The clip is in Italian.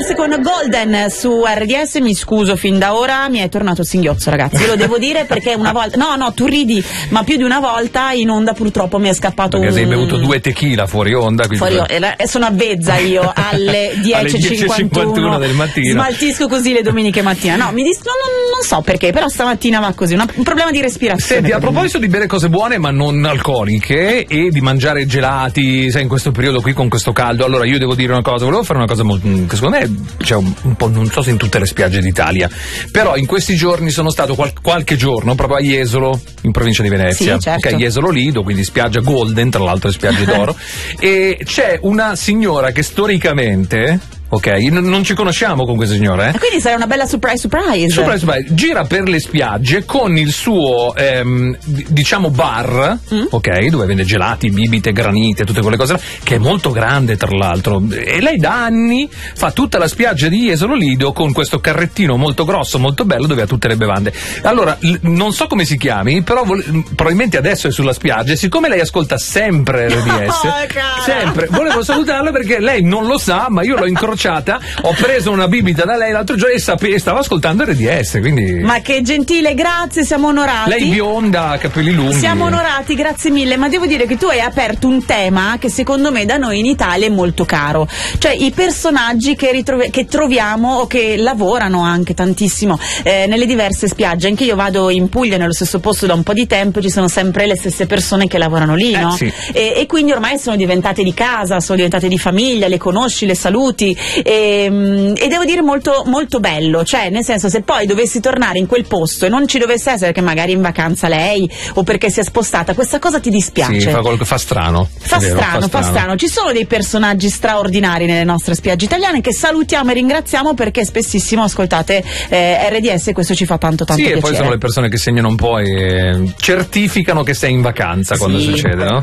RDS con Golden su RDS. Mi scuso fin da ora, mi è tornato il singhiozzo, ragazzi, io lo devo dire, perché una volta, no, tu ridi, ma più di una volta in onda purtroppo mi è scappato perché sei bevuto 2 tequila fuori onda, e sono avvezza io alle 10:51 del mattino, smaltisco così le domeniche mattina. No, non so perché, però stamattina va così, un problema di respirazione. Senti, a proposito di bere cose buone ma non alcoliche e di mangiare gelati, sai, in questo periodo qui con questo caldo, allora io devo dire una cosa, volevo fare una cosa che secondo me c'è un po', non so se in tutte le spiagge d'Italia, però in questi giorni sono stato qualche giorno proprio a Jesolo, in provincia di Venezia. Sì, certo. Ok, Jesolo Lido, quindi spiaggia Golden, tra l'altro spiagge d'oro, e c'è una signora che storicamente, ok, non ci conosciamo con questa signora, E quindi sarà una bella surprise. Gira per le spiagge con il suo diciamo bar, ok, dove vende gelati, bibite, granite, tutte quelle cose là, che è molto grande tra l'altro, e lei da anni fa tutta la spiaggia di Jesolo Lido con questo carrettino molto grosso, molto bello, dove ha tutte le bevande. Allora, non so come si chiami, però probabilmente adesso è sulla spiaggia, e siccome lei ascolta sempre RDS, sempre, volevo salutarla perché lei non lo sa, ma io l'ho incrociata, ho preso una bibita da lei l'altro giorno e stava ascoltando RDS, quindi... Ma che gentile, grazie, siamo onorati. Lei bionda, capelli lunghi. Siamo onorati, grazie mille, ma devo dire che tu hai aperto un tema che secondo me da noi in Italia è molto caro, cioè i personaggi che troviamo o che lavorano anche tantissimo nelle diverse spiagge. Anche io vado in Puglia, nello stesso posto, da un po' di tempo, ci sono sempre le stesse persone che lavorano lì, no? Sì. E quindi ormai sono diventate di casa, sono diventate di famiglia, le conosci, le saluti, e devo dire molto, molto bello, cioè nel senso, se poi dovessi tornare in quel posto e non ci dovesse essere, che magari in vacanza lei o perché si è spostata, questa cosa ti dispiace? Sì, fa strano. Fa strano. Ci sono dei personaggi straordinari nelle nostre spiagge italiane che salutiamo e ringraziamo, perché spessissimo ascoltate RDS, e questo ci fa tanto sì, piacere. E poi sono le persone che segnano un po' e certificano che sei in vacanza quando succede, no?